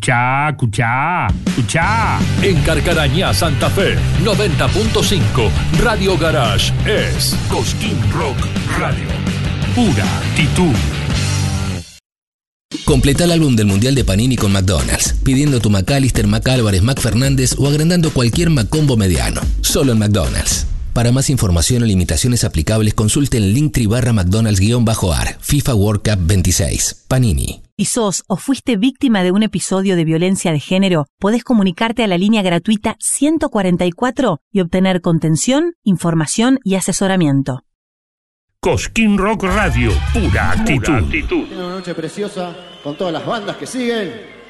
Escuchá. En Carcarañá, Santa Fe, 90.5, Radio Garage es Cosquín Rock Radio. Pura actitud. Completa el álbum del Mundial de Panini con McDonald's, pidiendo tu McAllister, McAlvarez, McFernández o agrandando cualquier McCombo mediano. Solo en McDonald's. Para más información o limitaciones aplicables, consulte en Linktree/McDonald's-AR, FIFA World Cup 26. Panini. Si sos o fuiste víctima de un episodio de violencia de género, podés comunicarte a la línea gratuita 144 y obtener contención, información y asesoramiento. Cosquín Rock Radio, pura actitud. Una noche preciosa con todas las bandas que siguen.